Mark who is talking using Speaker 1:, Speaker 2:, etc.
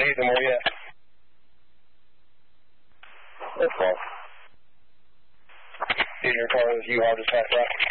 Speaker 1: Hazen, where you at? That's false. In your car with you, I'll just pass that.